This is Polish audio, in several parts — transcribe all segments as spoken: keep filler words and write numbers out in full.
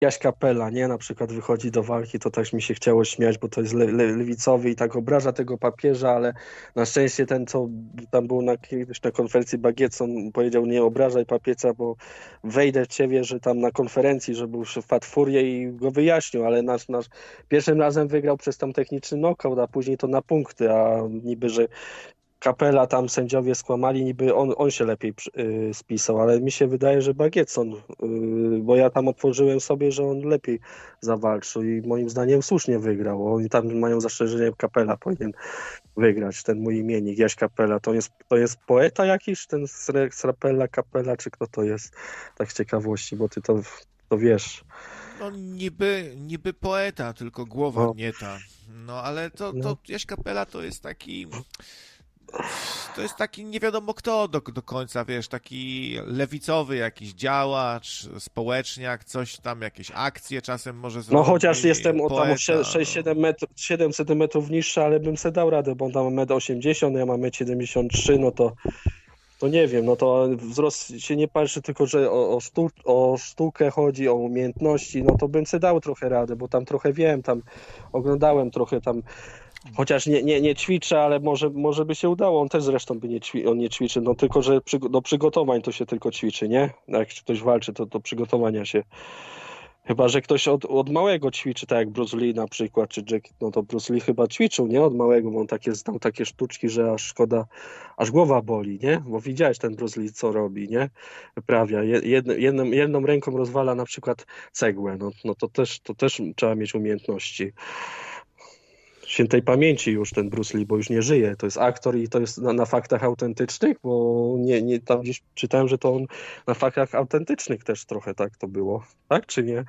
Jaś Kapela, nie? Na przykład wychodzi do walki, to też mi się chciało śmiać, bo to jest le le lewicowy i tak obraża tego papieża, ale na szczęście ten, co tam był na, kiedyś na konferencji Bagietson, powiedział: nie obrażaj papieca, bo wejdę w ciebie, że tam na konferencji, że był wpadł w furię i go wyjaśnił, ale nasz, nasz pierwszym razem wygrał przez tam techniczny knockout, a później to na punkty, a niby, że Kapela tam sędziowie skłamali, niby on, on się lepiej y, spisał, ale mi się wydaje, że Bagietson, y, bo ja tam otworzyłem sobie, że on lepiej zawalczył i moim zdaniem słusznie wygrał. Oni tam mają zastrzeżenie, Kapela powinien wygrać, ten mój imiennik, Jaś Kapela. To jest, to jest poeta jakiś, ten Srapella, Kapela, czy kto to jest? Tak z ciekawości, bo ty to, to wiesz. No niby, niby poeta, tylko głowa No, nie ta. No ale to, to no. Jaś Kapela to jest taki... To jest taki nie wiadomo kto do, do końca, wiesz, taki lewicowy jakiś działacz, społeczniak, coś tam, jakieś akcje czasem może No zrobi, chociaż jestem o tam o poeta, sześć siedem metrów, siedem centymetrów niższy, ale bym se dał radę, bo on tam ma metr osiemdziesiąt, ja mam metr siedemdziesiąt trzy, no to, to nie wiem, no to wzrost się nie patrzy tylko, że o, o, sztu, o sztukę chodzi, o umiejętności, no to bym se dał trochę radę, bo tam trochę wiem, tam oglądałem trochę tam, chociaż nie, nie, nie ćwiczę, ale może, może by się udało, on też zresztą by nie, ćwi, on nie ćwiczy, no tylko, że przy, do przygotowań to się tylko ćwiczy, nie? Jak ktoś walczy, to do przygotowania się. Chyba że ktoś od, od małego ćwiczy, tak jak Bruce Lee na przykład, czy Jack, no to Bruce Lee chyba ćwiczył, nie? Od małego, bo on takie, znał takie sztuczki, że aż szkoda, aż głowa boli, nie? Bo widziałeś ten Bruce Lee, co robi, nie? Wyprawia. Jedną, jedną, jedną ręką rozwala na przykład cegłę, no, no to też, to też trzeba mieć umiejętności. Świętej pamięci już ten Bruce Lee, bo już nie żyje. To jest aktor i to jest na, na faktach autentycznych, bo nie, nie, tam gdzieś czytałem, że to on na faktach autentycznych też trochę tak to było. Tak czy nie?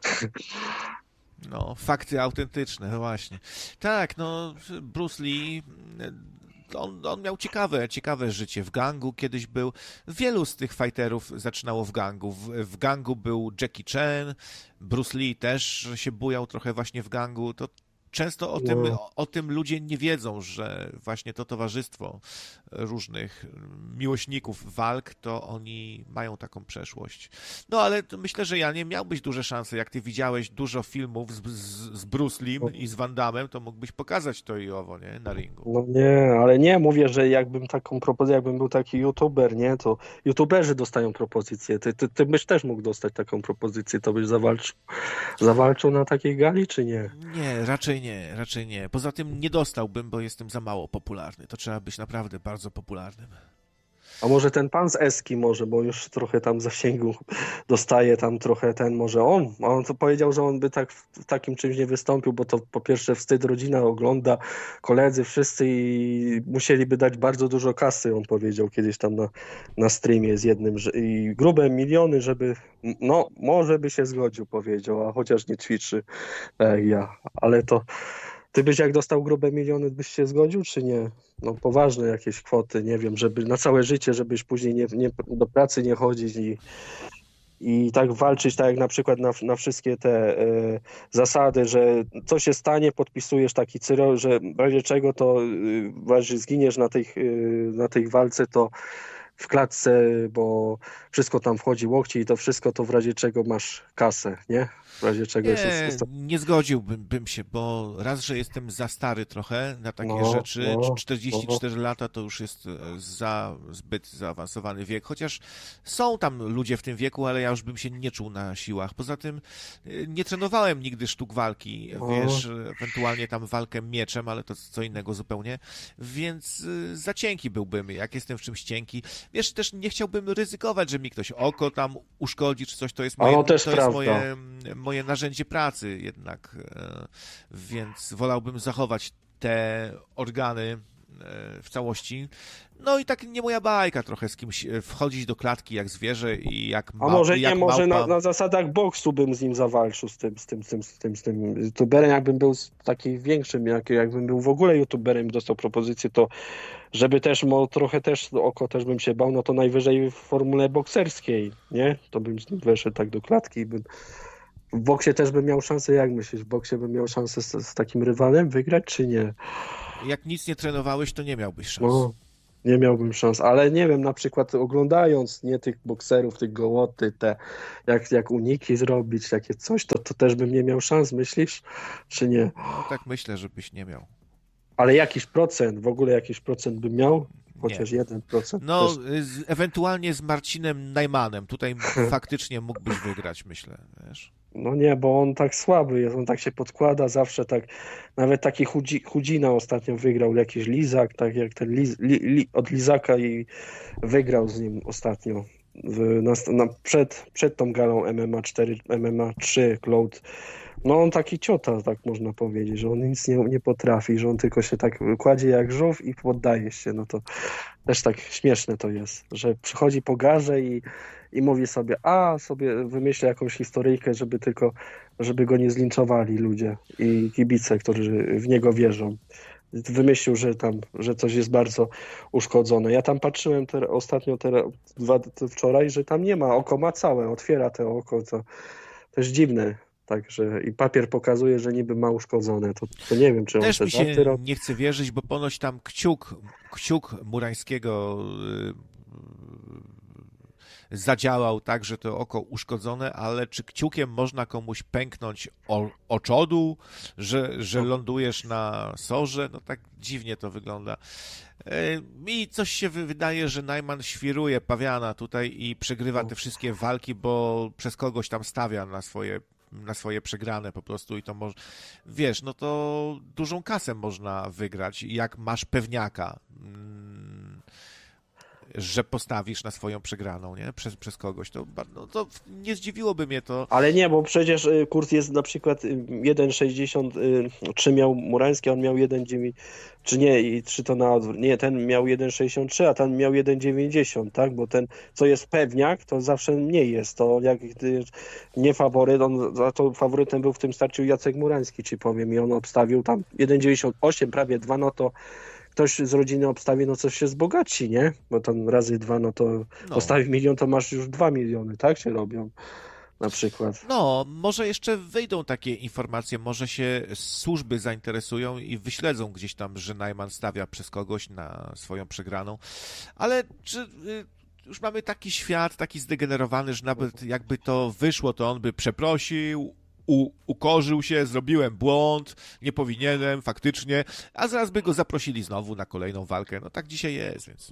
no, fakty autentyczne, no właśnie. Tak, no, Bruce Lee, on, on miał ciekawe, ciekawe życie. W gangu kiedyś był. Wielu z tych fighterów zaczynało w gangu. W, w gangu był Jackie Chan, Bruce Lee też się bujał trochę właśnie w gangu. To często o tym, No. o, o tym ludzie nie wiedzą, że właśnie to towarzystwo różnych miłośników walk, to oni mają taką przeszłość. No ale to myślę, że Janie, miałbyś duże szanse, jak ty widziałeś dużo filmów z, z, z Bruce Lee i z Van Damme, to mógłbyś pokazać to i owo, nie? Na ringu. No nie, ale nie, mówię, że jakbym taką propozycję, jakbym był taki youtuber, nie, to youtuberzy dostają propozycję. Ty, ty, ty byś też mógł dostać taką propozycję, to byś zawalczył, zawalczył na takiej gali, czy nie? Nie, raczej nie, raczej nie. Poza tym nie dostałbym, bo jestem za mało popularny. To trzeba być naprawdę bardzo popularnym. A może ten pan z Eski może, bo już trochę tam zasięgu dostaje, tam trochę ten, może on, a on to powiedział, że on by tak w takim czymś nie wystąpił, bo to po pierwsze wstyd, rodzina ogląda, koledzy wszyscy i musieliby dać bardzo dużo kasy, on powiedział kiedyś tam na, na streamie z jednym, że, i grube miliony, żeby, no może by się zgodził, powiedział, a chociaż nie ćwiczy, tak jak ja, ale to ty byś jak dostał grube miliony, byś się zgodził, czy nie? No poważne jakieś kwoty, nie wiem, żeby na całe życie, żebyś później nie, nie, do pracy nie chodzić i, i tak walczyć, tak jak na przykład na, na wszystkie te e, zasady, że co się stanie, podpisujesz taki cyrol, że w razie czego to y, w razie zginiesz na tej, y, na tej walce, to w klatce, bo wszystko tam wchodzi łokci i to wszystko, to w razie czego masz kasę, nie? W razie czego jest... Nie, jest... nie zgodziłbym bym się, bo raz, że jestem za stary trochę na takie No, rzeczy, no, czterdzieści no. cztery lata to już jest za zbyt zaawansowany wiek, chociaż są tam ludzie w tym wieku, ale ja już bym się nie czuł na siłach. Poza tym nie trenowałem nigdy sztuk walki, No. wiesz, ewentualnie tam walkę mieczem, ale to co innego zupełnie, więc za cienki byłbym, jak jestem w czymś cienki. Wiesz, też nie chciałbym ryzykować, że mi ktoś oko tam uszkodzi, czy coś, to jest moje, No, też to jest prawda. moje, moje narzędzie pracy jednak, więc wolałbym zachować te organy w całości. No i tak nie moja bajka trochę z kimś wchodzić do klatki jak zwierzę i jak A ma, może jak nie, może małpa. na, na zasadach boksu bym z nim zawalczył, z tym, z tym, z tym, z tym, z tym youtuberem, jakbym był taki większym, jak, jakbym był w ogóle youtuberem i dostał propozycję, to żeby też, mo, trochę też oko też bym się bał, no to najwyżej w formule bokserskiej, nie? To bym z nim weszedł tak do klatki i bym... W boksie też bym miał szansę, jak myślisz, w boksie bym miał szansę z, z takim rywalem wygrać, czy nie? Jak nic nie trenowałeś, to nie miałbyś szans. No. Nie miałbym szans, ale nie wiem, na przykład oglądając nie tych bokserów, tych gołoty, te jak, jak uniki zrobić, takie coś, to, to też bym nie miał szans, myślisz? Czy nie? No tak myślę, żebyś nie miał. Ale jakiś procent, w ogóle jakiś procent bym miał? Nie. Chociaż jeden procent No, też. z, ewentualnie z Marcinem Najmanem. Tutaj faktycznie mógłbyś wygrać, myślę, wiesz. No nie, bo on tak słaby jest, on tak się podkłada zawsze tak, nawet taki chudzi, chudzina ostatnio wygrał, jakiś Lizak, tak jak ten Liz, li, li, od Lizaka i wygrał z nim ostatnio w, na, na, przed, przed tą galą M M A cztery, M M A trzy, Cloud. No on taki ciota, tak można powiedzieć, że on nic nie, nie potrafi, że on tylko się tak kładzie jak żółw i poddaje się, no to też tak śmieszne to jest, że przychodzi po garze i, i mówi sobie, a sobie wymyśla jakąś historyjkę, żeby tylko, żeby go nie zlinczowali ludzie i kibice, którzy w niego wierzą. Wymyślił, że tam, że coś jest bardzo uszkodzone. Ja tam patrzyłem te, ostatnio, te, dwa, te wczoraj, że tam nie ma, oko ma całe, otwiera to oko, to też dziwne. Także i papier pokazuje, że niby ma uszkodzone. To, to nie wiem, czy on Też te mi się żarty robi. nie chce wierzyć, bo ponoć tam kciuk, kciuk Murańskiego y, zadziałał tak, że to oko uszkodzone, ale czy kciukiem można komuś pęknąć o, oczodu, że, że lądujesz na sorze? No tak dziwnie to wygląda. Y, Mi coś się wydaje, że Najman świruje pawiana tutaj i przegrywa te wszystkie walki, bo przez kogoś tam stawia na swoje na swoje przegrane po prostu i to może, wiesz, no to dużą kasę można wygrać, jak masz pewniaka, mm, że postawisz na swoją przegraną, nie? Przez, przez kogoś, to, no, to nie zdziwiłoby mnie to. Ale nie, bo przecież y, kurs jest na przykład y, jeden sześćdziesiąt trzy miał Murański, a on miał jeden dziewięć, czy nie, i czy to na odwrót. Nie, ten miał jeden sześćdziesiąt trzy, a ten miał jeden dziewięćdziesiąt, tak? Bo ten, co jest pewniak, to zawsze mniej jest. To jak gdy nie faworyt, on za to faworytem był w tym starciu Jacek Murański, ci powiem, i on obstawił tam jeden dziewięćdziesiąt osiem, prawie dwa, no to ktoś z rodziny obstawi, no coś się wzbogaci, nie? Bo tam razy dwa, no to No. postawi milion, to masz już dwa miliony, tak się robią na przykład. No, może jeszcze wyjdą takie informacje, może się służby zainteresują i wyśledzą gdzieś tam, że Najman stawia przez kogoś na swoją przegraną, ale czy y, już mamy taki świat, taki zdegenerowany, że nawet jakby to wyszło, to on by przeprosił, U, ukorzył się, zrobiłem błąd, nie powinienem, faktycznie, a zaraz by go zaprosili znowu na kolejną walkę. No tak dzisiaj jest, więc...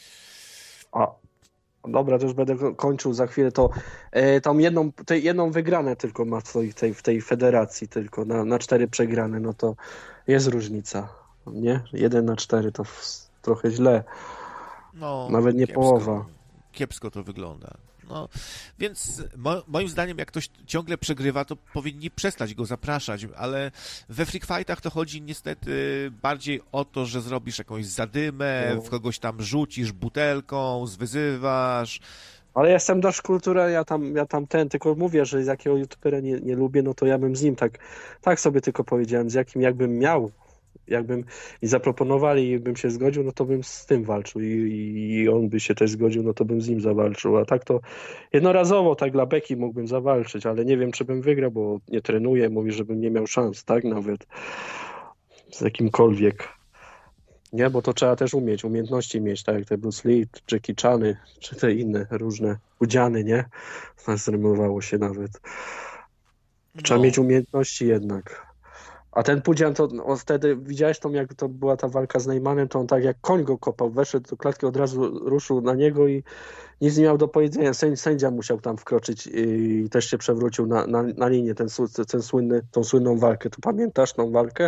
A, dobra, to już będę ko- kończył za chwilę. To e, tą jedną, tę jedną wygranę tylko ma w tej, tej, w tej federacji, tylko na, na cztery przegrane, no to jest różnica, nie? Jeden na cztery to w, trochę źle, No, nawet nie kiepsko, połowa. Kiepsko to wygląda. No, więc mo, moim zdaniem, jak ktoś ciągle przegrywa, to powinni przestać go zapraszać, ale we freak fightach to chodzi niestety bardziej o to, że zrobisz jakąś zadymę, No. w kogoś tam rzucisz butelką, zwyzywasz. Ale ja jestem dość kultura, ja tam, ja tam ten, tylko mówię, że z jakiego youtubera nie, nie lubię, no to ja bym z nim tak, tak sobie tylko powiedziałem, z jakim jakbym miał, jakbym i zaproponowali i bym się zgodził, no to bym z tym walczył i, i on by się też zgodził, no to bym z nim zawalczył, a tak to jednorazowo, tak dla beki mógłbym zawalczyć, ale nie wiem, czy bym wygrał, bo nie trenuję, mówi, żebym nie miał szans, tak, nawet z jakimkolwiek. Nie, bo to trzeba też umieć, umiejętności mieć, tak jak te Bruce Lee, Jackie Chany, czy te inne różne udziany, nie? Zrymowało się nawet. Trzeba No. mieć umiejętności jednak. A ten Pudzian, to on wtedy, widziałeś tą, jak to była ta walka z Najmanem, to on tak jak koń go kopał, weszedł do klatki, od razu ruszył na niego i nic nie miał do powiedzenia. Sędzia, sędzia musiał tam wkroczyć i też się przewrócił na, na, na linię, ten, ten słynny, tą słynną walkę. Tu pamiętasz tą walkę?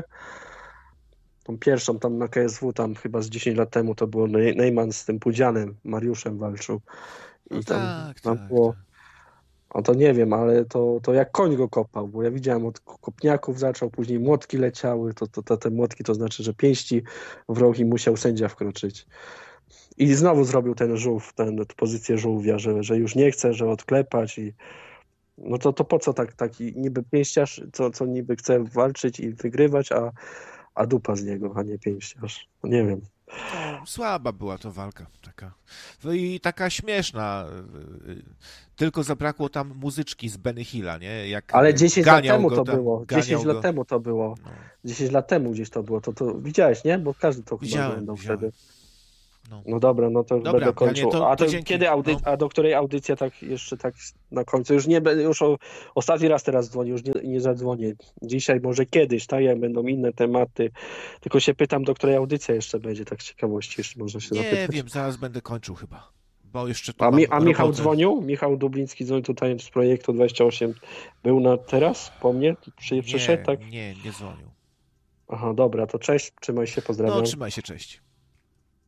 Tą pierwszą tam na K S W, tam chyba z dziesięć lat temu to było Najman z tym Pudzianem, Mariuszem walczył. I No tam, tak, tam tak, było... tak. A to nie wiem, ale to, to jak koń go kopał, bo ja widziałem od kopniaków zaczął, później młotki leciały, to, to, to te młotki to znaczy, że pięści w rogi i musiał sędzia wkroczyć. I znowu zrobił ten żółw, tę pozycję żółwia, że, że już nie chce, że odklepać i no to, to po co tak, taki niby pięściarz, co, co niby chce walczyć i wygrywać, a, a dupa z niego, a nie pięściarz. No nie wiem. No, słaba była to walka taka. No i taka śmieszna. Tylko zabrakło tam muzyczki z Benny Hilla, nie? Jak Ale dziesięć lat ganiał temu go to tam, było. ganiał dziesięć go. lat temu to było. No. dziesięć lat temu gdzieś to było. To, to widziałeś, nie? Bo każdy to chyba Widziałem, oglądał widziałem. wtedy. No, No dobra, no to Dobra, będę kończył. Janie, to- a, to to dzięki. kiedy audy... No. a do której audycja tak jeszcze tak na końcu? Już nie będę, już o... ostatni raz teraz dzwonię, już nie, nie zadzwonię. Dzisiaj, może kiedyś, tak? Jak będą inne tematy. Tylko się pytam, do której audycja jeszcze będzie, tak z ciekawości jeszcze można się Nie zapytać. wiem, zaraz będę kończył chyba, bo jeszcze tu A, mam mi, a Michał robotę. dzwonił? Michał Dubliński dzwonił tutaj z projektu dwadzieścia osiem. Był na teraz po mnie? Przy, przyszedł, tak? Nie, nie, nie dzwonił. Aha, dobra, to cześć, trzymaj się, pozdrawiam. No, trzymaj się, cześć.